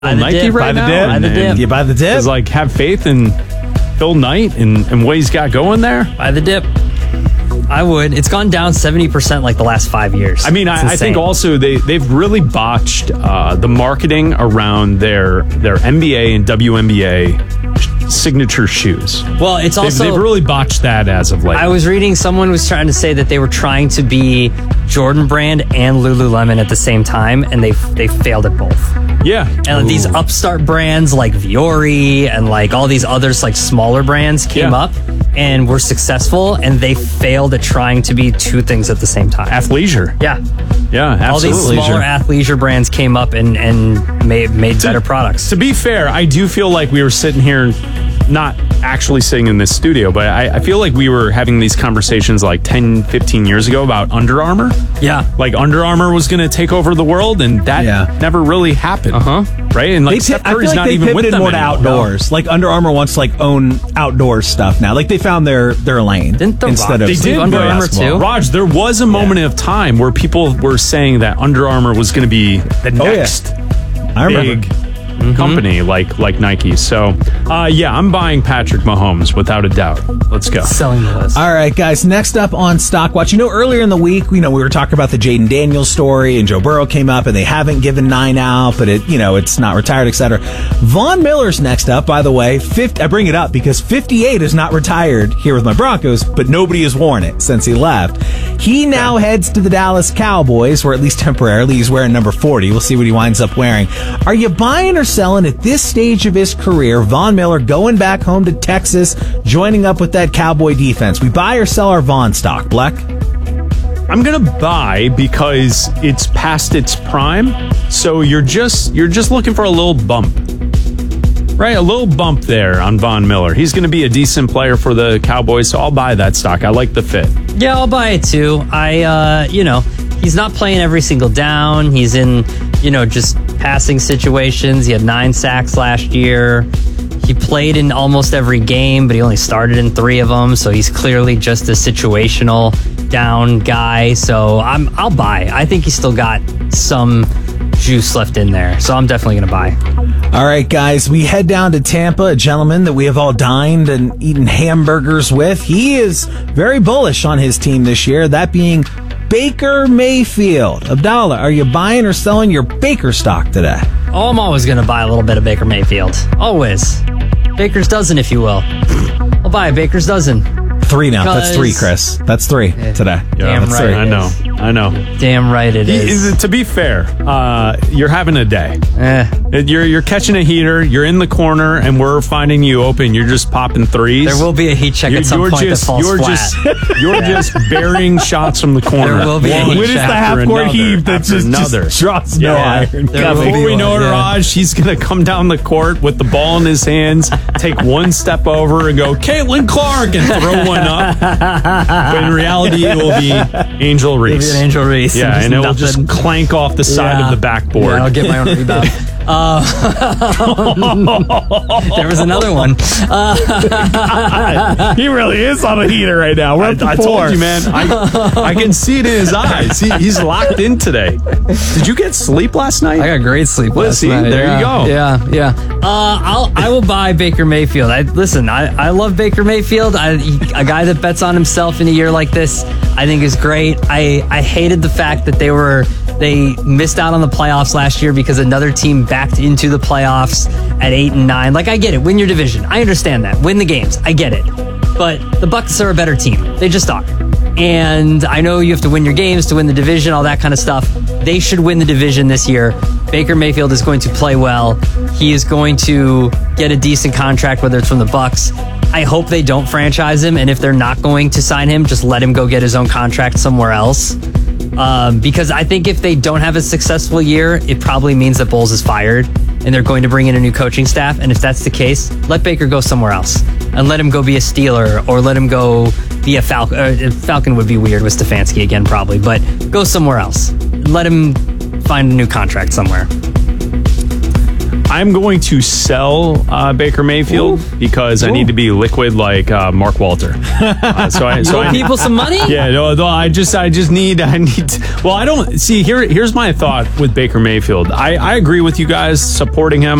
Buy the Nike dip, right now. Buy the dip. Do you buy the dip? Is like have faith in Phil Knight and what he's got going there. Buy the dip. I would. It's gone down 70% like the last 5 years. I mean, I think also they've really botched the marketing around their NBA and WNBA signature shoes. Well, it's also they've really botched that as of late. I was reading someone was trying to say that they were trying to be Jordan Brand and Lululemon at the same time, and they failed at both. Yeah. And these upstart brands like Viore and like all these others like smaller brands came up and were successful, and they failed at trying to be two things at the same time. Athleisure. Yeah. Yeah, absolutely. All these smaller athleisure brands came up and made better products. To be fair, I do feel like we were sitting here, not actually sitting in this studio, but I feel like we were having these conversations like 10, 15 years ago about Under Armour. Yeah. Like Under Armour was going to take over the world, and that never really happened. Right? And like Steph Curry's not even with them more to outdoors. Like Under Armour wants to like own outdoor stuff now. Like they found their lane. Didn't the instead Rock of they did Under Armour too? Raj, there was a moment of time where people were saying that Under Armour was going to be the next I remember. big company like Nike. So, I'm buying Patrick Mahomes without a doubt. Let's go. Selling the list. All right, guys. Next up on Stockwatch, earlier in the week, we were talking about the Jaden Daniels story, and Joe Burrow came up, and they haven't given 9 out, but it's not retired, etc. Von Miller's next up, by the way. I bring it up because 58 is not retired here with my Broncos, but nobody has worn it since he left. He now heads to the Dallas Cowboys, or at least temporarily. He's wearing number 40. We'll see what he winds up wearing. Are you buying or selling at this stage of his career? Von Miller going back home to Texas, joining up with that Cowboy defense. We buy or sell our Von stock, Bleck? I'm gonna buy because it's past its prime. So you're just looking for a little bump, right? A little bump there on Von Miller. He's gonna be a decent player for the Cowboys, so I'll buy that stock. I like the fit. Yeah, I'll buy it too. He's not playing every single down. He's in, just passing situations. He had 9 sacks last year. He played in almost every game, but he only started in 3 of them. So he's clearly just a situational down guy. So I'll buy. I think he's still got some juice left in there. So I'm definitely going to buy. All right, guys, we head down to Tampa, a gentleman that we have all dined and eaten hamburgers with. He is very bullish on his team this year, that being Baker Mayfield. Abdallah, are you buying or selling your Baker stock today? Oh, I'm always going to buy a little bit of Baker Mayfield. Always. Baker's dozen, if you will. I'll buy a Baker's dozen. 3 now. That's 3, Chris. That's 3 today. Damn that's right. 3. I know. Damn right it is. To be fair, you're having a day. You're catching a heater. You're in the corner, and we're finding you open. You're just popping 3s. There will be a heat check at some point that falls flat. You're just burying shots from the corner. There will be a heat When check. it's the half-court heave that just draws no iron. Before we know it, Raj, he's going to come down the court with the ball in his hands, take one step over and go, Caitlin Clark, and throw one up. But in reality, it will be Angel Reese. It'll be an Angel Reese. Yeah, and it will just clank off the side of the backboard. Yeah, I'll get my own rebound. There was another one. He really is on a heater right now. We're I told you, man. I can see it in his eyes. He's locked in today. Did you get sleep last night? I got great sleep last night. There you go. Yeah. I will buy Baker Mayfield. I love Baker Mayfield. A guy that bets on himself in a year like this, I think is great. I hated the fact that they missed out on the playoffs last year because another team backed into the playoffs at 8 and 9. Like, I get it. Win your division. I understand that. Win the games. I get it. But the Bucs are a better team. They just are. And I know you have to win your games to win the division, all that kind of stuff. They should win the division this year. Baker Mayfield is going to play well. He is going to get a decent contract, whether it's from the Bucs. I hope they don't franchise him, and if they're not going to sign him, just let him go get his own contract somewhere else. Because I think if they don't have a successful year, it probably means that Bowles is fired, and they're going to bring in a new coaching staff. And if that's the case, let Baker go somewhere else, and let him go be a Steeler, or let him go be a Falcon. Falcon would be weird with Stefanski again, probably, but go somewhere else. Let him find a new contract somewhere. I'm going to sell Baker Mayfield because I need to be liquid like Mark Walter. So I Owe people some money? Yeah, no, I just need. Well, I don't see. Here's my thought with Baker Mayfield. I agree with you guys supporting him.